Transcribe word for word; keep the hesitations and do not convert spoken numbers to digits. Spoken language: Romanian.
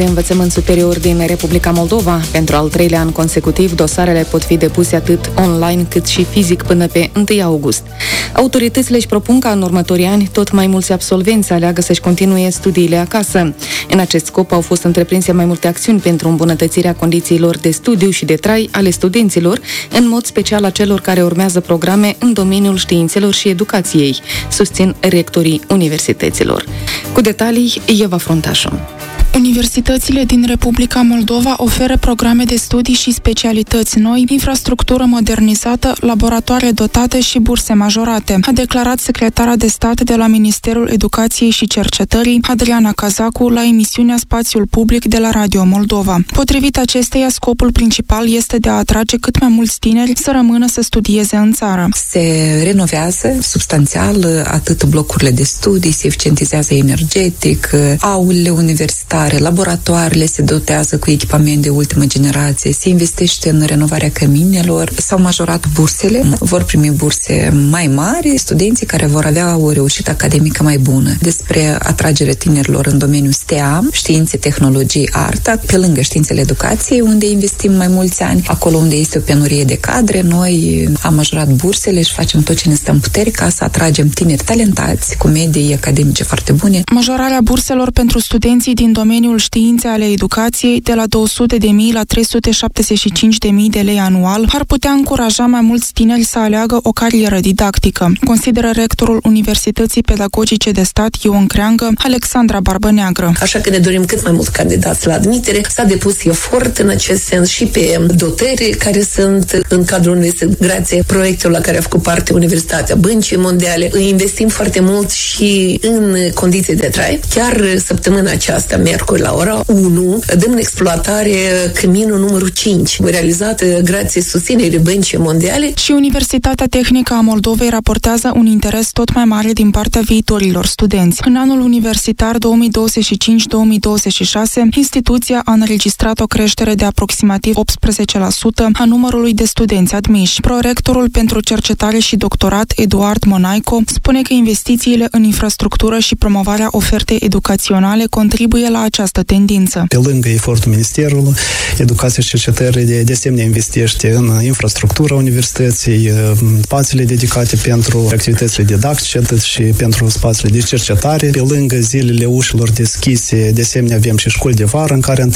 Învățământ superior din Republica Moldova. Pentru al treilea an consecutiv, dosarele pot fi depuse atât online cât și fizic până pe întâi august. Autoritățile își propun ca în următorii ani tot mai mulți absolvenți să aleagă să-și continue studiile acasă. În acest scop au fost întreprinse mai multe acțiuni pentru îmbunătățirea condițiilor de studiu și de trai ale studenților, în mod special a celor care urmează programe în domeniul științelor și educației, susțin rectorii universităților. Cu detalii, Eva Fruntașu. Universitățile din Republica Moldova oferă programe de studii și specialități noi, infrastructură modernizată, laboratoare dotate și burse majorate, a declarat secretara de stat de la Ministerul Educației și Cercetării, Adriana Cazacu, la emisiunea Spațiul Public de la Radio Moldova. Potrivit acesteia, scopul principal este de a atrage cât mai mulți tineri să rămână să studieze în țară. Se renovează substanțial atât blocurile de studii, se eficientizează energetic, aulele universitare, laboratoarele se dotează cu echipament de ultimă generație, se investește în renovarea căminelor, s-au majorat bursele, vor primi burse mai mari studenții care vor avea o reușită academică mai bună. Despre atragerea tinerilor în domeniul S T E A M, științe, tehnologii, arta, pe lângă științele educației, unde investim mai mulți ani, acolo unde este o penurie de cadre, noi am majorat bursele și facem tot ce ne stă în putere ca să atragem tineri talentați, cu medii academice foarte bune. Majorarea burselor pentru studenții din domeniul științe ale educației de la două sute de mii la trei sute șaptezeci și cinci de mii de lei anual ar putea încuraja mai mulți tineri să aleagă o carieră didactică, consideră rectorul Universității Pedagogice de Stat Ion Creangă, Alexandra Barbăneagră. Așa că ne dorim cât mai mulți candidați la admitere. S-a depus efort în acest sens și pe dotări care sunt în cadrul universității, grație proiectelor la care a făcut parte Universitatea Băncii Mondiale. Îi investim foarte mult și în condiții de trai. Chiar săptămâna aceasta, miercuri la ora unu, dăm în exploatare căminul numărul cinci, realizat grație susținerii Băncii Mondiale. Și Universitatea Tehnică a Moldovei raportează un interes tot mai mare din partea viitorilor studenți. În anul universitar două mii douăzeci și cinci două mii douăzeci și șase, instituția a înregistrat o creștere de aproximativ optsprezece la sută a numărului de studenți admiși. Prorectorul pentru cercetare și doctorat, Eduard Monaico, spune că investițiile în infrastructură și promovarea ofertei educaționale contribuie la această tendință. Pe lângă efortul Ministerului Educației și Cercetării, de, de asemenea investește în infrastructura universității, spațiile dedicate pentru activitățile didactice și pentru spațiile de cercetare. Pe lângă zilele ușilor deschise, de asemenea avem și școli de vară în care